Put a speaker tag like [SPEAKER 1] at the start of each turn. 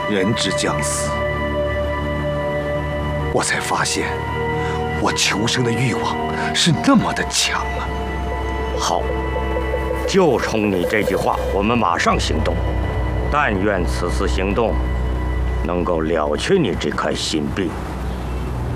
[SPEAKER 1] 人之将死，我才发现我求生的欲望是那么的强啊！
[SPEAKER 2] 好，就冲你这句话，我们马上行动。但愿此次行动能够了却你这块心病。